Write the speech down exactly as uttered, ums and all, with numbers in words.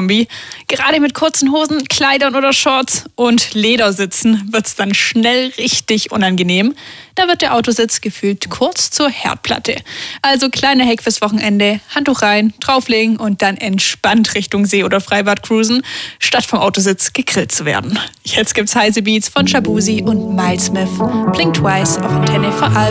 Kombi. Gerade mit kurzen Hosen, Kleidern oder Shorts und Ledersitzen wird's dann schnell richtig unangenehm. Da wird der Autositz gefühlt kurz zur Herdplatte. Also kleiner Hack fürs Wochenende, Handtuch rein, drauflegen und dann entspannt Richtung See oder Freibad cruisen, statt vom Autositz gegrillt zu werden. Jetzt gibt's heiße Beats von Shabuzi und Miles Smith. Blink Twice auf Antenne Vorarlberg.